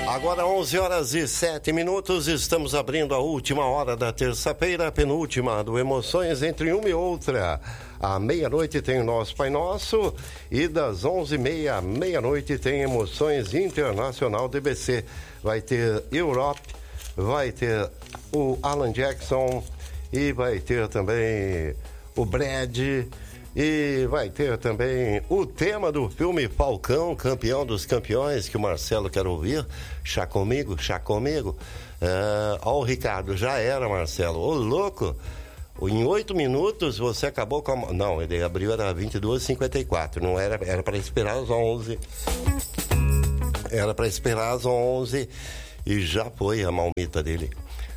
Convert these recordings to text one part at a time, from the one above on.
Agora 11h07, estamos abrindo a última hora da terça-feira, a penúltima do Emoções entre uma e outra. À meia-noite tem o nosso Pai Nosso e das 11h30 à meia-noite tem Emoções Internacional DBC. Vai ter Europe, vai ter o Alan Jackson e vai ter também o Brad. E vai ter também o tema do filme Falcão, Campeão dos Campeões, que o Marcelo quer ouvir. Chá comigo, chá comigo. Ó, o Ricardo, já era, Marcelo. Ô, louco! Em 8 minutos você acabou com a... Não, ele abriu, era 22h54. Não era, era para esperar às 11. Era para esperar às 11 e já foi a malmita dele.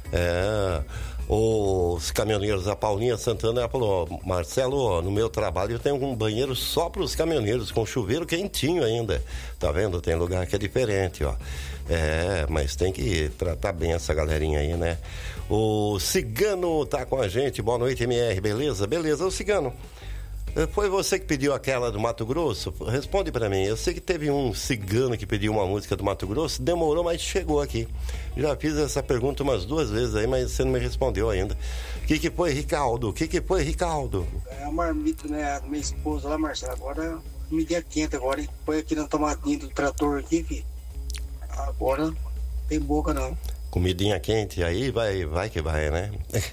Os caminhoneiros, a Paulinha Santana, ela falou: Marcelo, no meu trabalho eu tenho um banheiro só para os caminhoneiros, com chuveiro quentinho ainda. Tá vendo? Tem lugar que é diferente, ó. Mas tem que tratar bem essa galerinha aí, né? O Cigano tá com a gente. Boa noite, MR, beleza? Beleza, o Cigano. Foi você que pediu aquela do Mato Grosso? Responde pra mim. Eu sei que teve um cigano que pediu uma música do Mato Grosso, demorou, mas chegou aqui. Já fiz essa pergunta umas 2 vezes aí, mas você não me respondeu ainda. O que foi, Ricardo? O que foi, Ricardo? É a marmita, né? A minha esposa lá, Marcelo. Agora, comidinha quente agora, hein? Põe aqui na tomatinha do trator aqui, filho. Agora, não tem boca não. Comidinha quente, aí vai que vai, né?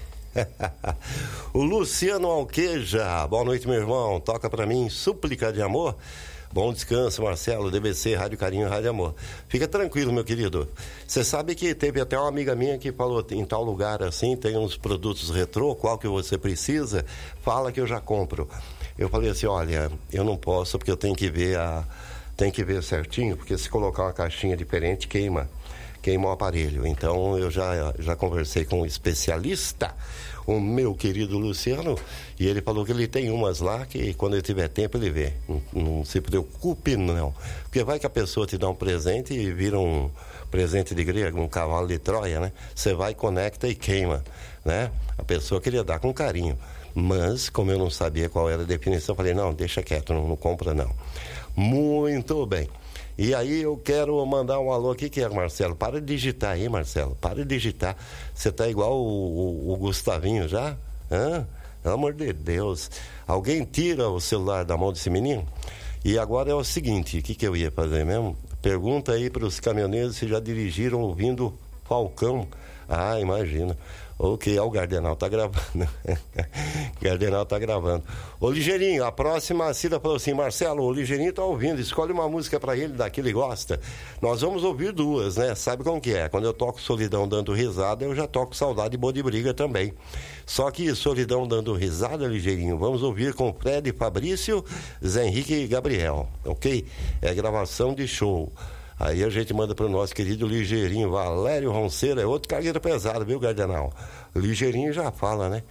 O Luciano Alqueja, boa noite, meu irmão, toca pra mim Súplica de Amor. Bom descanso, Marcelo, DBC, Rádio Carinho, Rádio Amor. Fica tranquilo, meu querido. Você sabe que teve até uma amiga minha que falou: em tal lugar assim, tem uns produtos retrô, qual que você precisa? Fala que eu já compro. Eu falei assim: olha, eu não posso porque eu tenho que ver certinho, porque se colocar uma caixinha diferente, queima o aparelho. Então eu já conversei com um especialista, o meu querido Luciano, e ele falou que ele tem umas lá que quando ele tiver tempo ele vê. Não se preocupe não, porque vai que a pessoa te dá um presente e vira um presente de grego, um cavalo de Troia, né? Você vai, conecta e queima, né? A pessoa queria dar com carinho, mas como eu não sabia qual era a definição, eu falei: não, deixa quieto, não compra não. Muito bem. E aí eu quero mandar um alô aqui, que é Marcelo. Para de digitar aí, Marcelo. Para de digitar. Você tá igual o Gustavinho já? Pelo amor de Deus. Alguém tira o celular da mão desse menino? E agora é o seguinte, o que eu ia fazer mesmo? Pergunta aí para os caminhoneiros se já dirigiram ouvindo Falcão. Ah, imagina. Ok, o Gardenal tá gravando. Gardenal tá gravando. Ô, Ligeirinho, a próxima, a Cida falou assim: Marcelo, o Ligeirinho tá ouvindo, escolhe uma música pra ele, daqui ele gosta. Nós vamos ouvir 2, né? Sabe como que é? Quando eu toco Solidão Dando Risada, eu já toco Saudade Boa de Briga também. Só que Solidão Dando Risada, Ligeirinho, vamos ouvir com Fred Fabrício, Zé Henrique e Gabriel, ok? É gravação de show. Aí a gente manda pro nosso querido Ligeirinho, Valério Ronceira, é outro cargueiro pesado, viu, Gardenal? Ligeirinho já fala, né?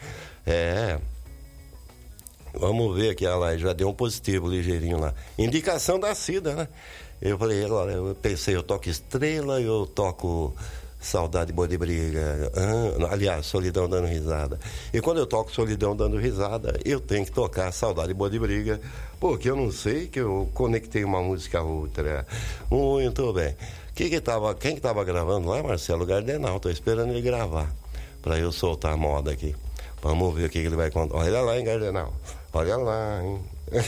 Vamos ver aqui, lá, já deu um positivo, Ligeirinho lá. Indicação da Cida, né? Eu falei, agora, eu pensei, eu toco Estrela, eu toco Saudade Boa de Briga, aliás, Solidão Dando Risada. E quando eu toco Solidão Dando Risada, eu tenho que tocar Saudade Boa de Briga, porque eu não sei que eu conectei uma música a outra. Muito bem. Quem que tava gravando lá, Marcelo? Gardenal, tô esperando ele gravar, pra eu soltar a moda aqui. Vamos ver o que ele vai contar. Olha lá, hein, Gardenal? Olha lá, hein?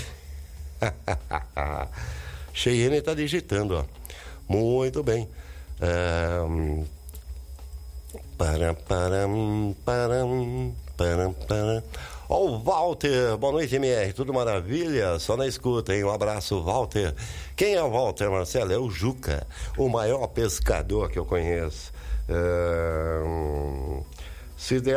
Cheyenne tá digitando, ó. Muito bem. Ó, o Walter, boa noite, MR, tudo maravilha? Só na escuta, hein? Um abraço, Walter. Quem é o Walter, Marcelo? É o Juca, o maior pescador que eu conheço. Se der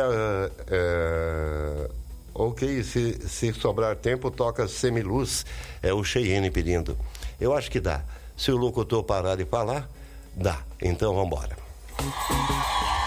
ok, se sobrar tempo, toca Semiluz. É o Cheyenne pedindo. Eu acho que dá. Se o locutor parar de falar, dá. Então vambora.